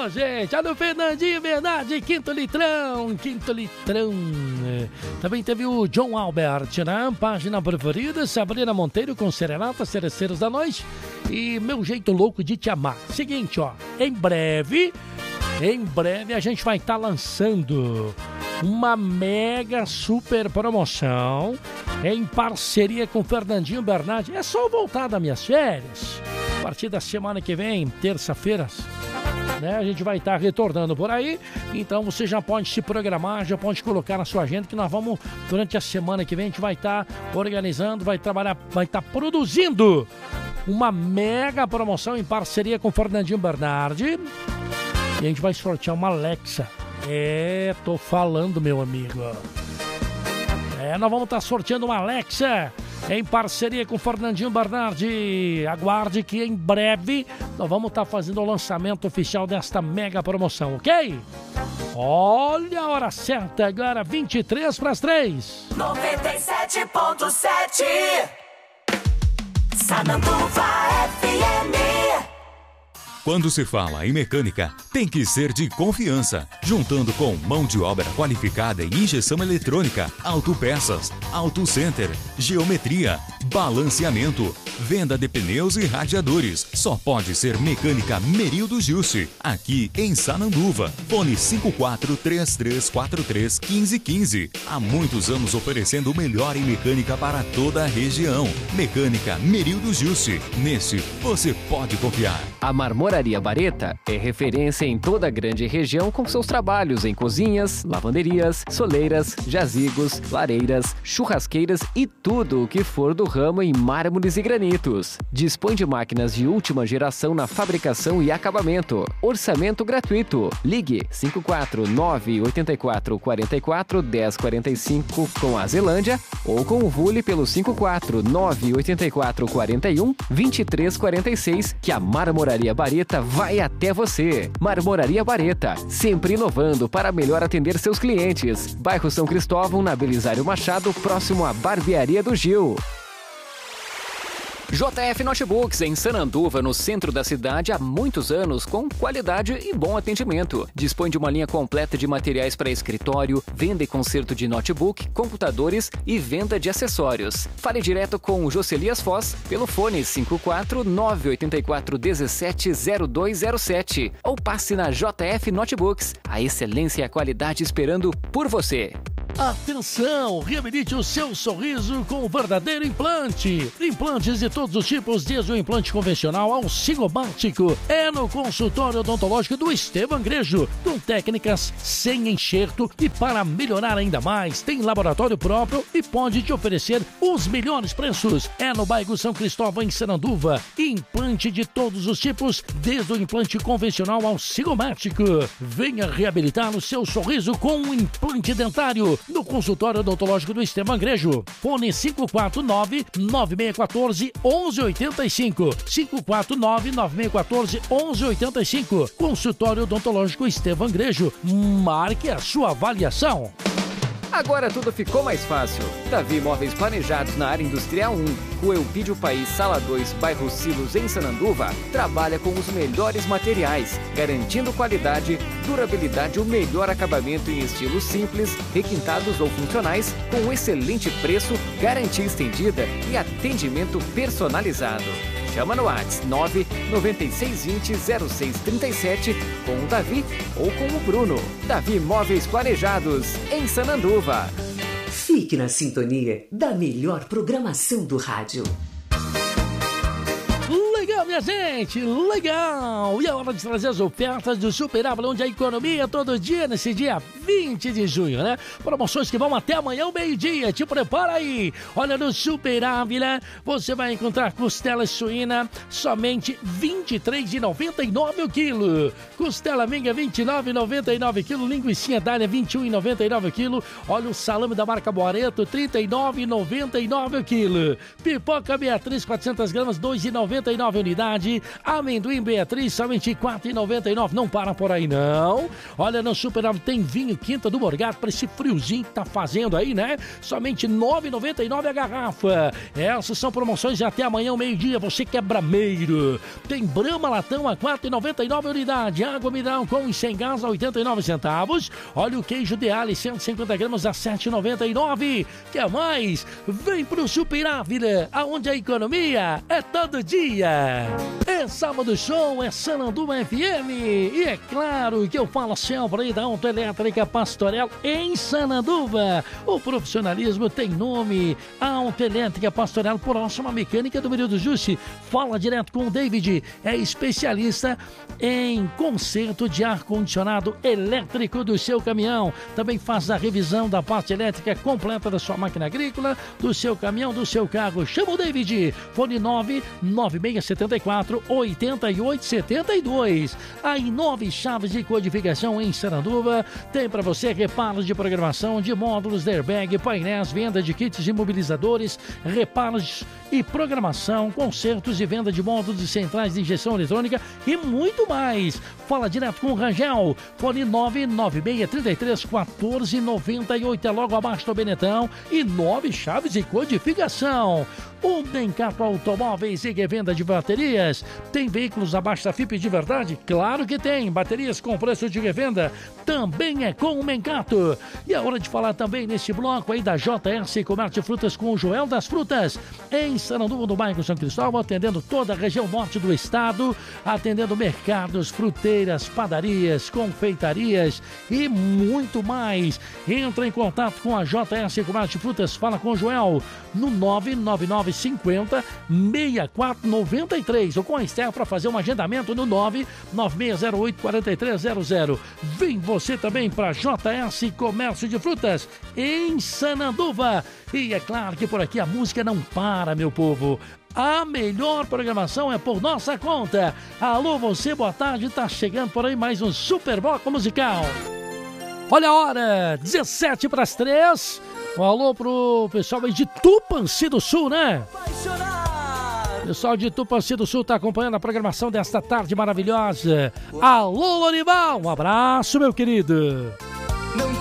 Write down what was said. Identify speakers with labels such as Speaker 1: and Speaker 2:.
Speaker 1: Ô, gente, olha o Fernandinho Bernardi, quinto litrão. Também teve o John Albert, né? Página preferida, Sabrina Monteiro com Serenata, Cereceiros da Noite e Meu Jeito Louco de Te Amar. Seguinte, ó, em breve a gente vai estar lançando uma mega super promoção em parceria com Fernandinho Bernardi. É só voltar das minhas férias. A partir da semana que vem, terça-feira, né, a gente vai estar retornando por aí. Então você já pode se programar, já pode colocar na sua agenda que nós vamos, durante a semana que vem, a gente vai estar organizando, vai trabalhar, vai estar produzindo uma mega promoção em parceria com Fernandinho Bernardi. E a gente vai sortear uma Alexa. Tô falando, meu amigo. Nós vamos estar sorteando uma Alexa em parceria com Fernandinho Bernardi. Aguarde que em breve nós vamos estar fazendo o lançamento oficial desta mega promoção, ok? Olha a hora certa agora, 23 para as 3.
Speaker 2: 97.7 Sananduva FM.
Speaker 3: Quando se fala em mecânica, tem que ser de confiança, juntando com mão de obra qualificada em injeção eletrônica, autopeças, auto center, geometria, balanceamento, venda de pneus e radiadores. Só pode ser Mecânica Merildo Jusce, aqui em Sananduva. Fone 5433431515. Há muitos anos oferecendo o melhor em mecânica para toda a região. Mecânica Merildo Jusce. Nesse, você pode confiar.
Speaker 4: A Marmoraria Bareta é referência em toda a grande região com seus trabalhos em cozinhas, lavanderias, soleiras, jazigos, lareiras, churrasqueiras e tudo o que for do ramo em mármores e granitos. Dispõe de máquinas de última geração na fabricação e acabamento. Orçamento gratuito. Ligue 54984441045 com a Zelândia ou com o Vule pelo 54984412346 que a Marmoraria Bareta vai até você. Marmoraria Bareta, sempre inovando para melhor atender seus clientes. Bairro São Cristóvão, na Belisário Machado, próximo à Barbearia do Gil. JF Notebooks, em Sananduva, no centro da cidade, há muitos anos, com qualidade e bom atendimento. Dispõe de uma linha completa de materiais para escritório, venda e conserto de notebook, computadores e venda de acessórios. Fale direto com o Jocelias Foz pelo fone 54984170207 ou passe na JF Notebooks. A excelência e a qualidade esperando por você.
Speaker 1: Atenção! Reabilite o seu sorriso com o verdadeiro implante. Implantes de todos os tipos, desde o implante convencional ao cigomático. É no consultório odontológico do Estevam Grejo, com técnicas sem enxerto e para melhorar ainda mais, tem laboratório próprio e pode te oferecer os melhores preços. É no bairro São Cristóvão, em Sananduva. Implante de todos os tipos, desde o implante convencional ao cigomático. Venha reabilitar o seu sorriso com um implante dentário no consultório odontológico do Estevam Grejo. Fone 549-9614-1185. 549-9614-1185. Consultório odontológico Estevam Grejo. Marque a sua avaliação.
Speaker 4: Agora tudo ficou mais fácil. Davi Imóveis Planejados na área industrial 1, Rua Elpidio País, Sala 2, bairro Silos, em Sananduva, trabalha com os melhores materiais, garantindo qualidade, durabilidade e o melhor acabamento em estilos simples, requintados ou funcionais, com excelente preço, garantia estendida e atendimento personalizado. Chama no WhatsApp 99620-0637 com o Davi ou com o Bruno. Davi Imóveis Planejados, em Sananduva.
Speaker 5: Fique na sintonia da melhor programação do rádio.
Speaker 1: Legal, minha gente, legal! E é hora de trazer as ofertas do Super Ávila, onde a economia todo dia, nesse dia 20 de junho, né? Promoções que vão até amanhã ao meio-dia, te prepara aí! Olha, no Super Ávila, você vai encontrar costela suína somente R$ 23,99 o quilo. Costela minga R$ 29,99 o quilo. Linguicinha dália R$ 21,99 o quilo. Olha o salame da marca Boareto, R$ 39,99 o quilo. Pipoca Beatriz, 400 gramas, R$ 2,99 unidade. qualidade. Amendoim Beatriz, somente R$ 4,99. Não para por aí, não. Olha, no Supermercado tem vinho Quinta do Morgado para esse friozinho que tá fazendo aí, né? Somente R$ 9,99 a garrafa. Essas são promoções de até amanhã, ao meio-dia. Você que é brameiro. Tem Brahma Latão a R$ 4,99 a unidade. Água mineral com e sem gás a 89 centavos. Olha o queijo de alho, 150 gramas a R$ 7,99. Quer mais? Vem pro Super Ávila, aonde a economia é todo dia. É Sábado Show, é Sananduva FM. E é claro que eu falo sempre aí da Autoelétrica Pastorel em Sananduva. O profissionalismo tem nome. A Autoelétrica Pastorel, próxima mecânica do Menino do Justi. Fala direto com o David. É especialista em conserto de ar-condicionado elétrico do seu caminhão. Também faz a revisão da parte elétrica completa da sua máquina agrícola, do seu caminhão, do seu carro. Chama o David. Fone 99674-8872. Aí 9 chaves de codificação em Sananduva. Tem para você reparos de programação de módulos de airbag, painéis, venda de kits imobilizadores, reparos e programação, consertos e venda de módulos de centrais de injeção eletrônica e muito mais. Fala direto com o Rangel. Fone 996331498. É logo abaixo do Benetão. E 9 chaves de codificação. O Mencato Automóveis e revenda de baterias. Tem veículos abaixo da FIP de verdade? Claro que tem. Baterias com preço de revenda também é com o Mencato. E é hora de falar também nesse bloco aí da JS Comércio de Frutas com o Joel das Frutas. Em Sananduva, do bairro São Cristóvão, atendendo toda a região norte do estado, atendendo mercados, fruteiras, padarias, confeitarias e muito mais. Entra em contato com a JS Comércio de Frutas, fala com o Joel no 99950-6493 ou com a Esther para fazer um agendamento no 99608-4300. Vem você também para JS Comércio de Frutas em Sananduva. E é claro que por aqui a música não para, meu povo. A melhor programação é por nossa conta. Alô, você, boa tarde. Tá chegando por aí mais um super bloco musical. Olha a hora, 2:17. Um alô pro pessoal aí de Tupanci do Sul, né? O pessoal de Tupanci do Sul tá acompanhando a programação desta tarde maravilhosa. Alô, Lorival, um abraço, meu querido.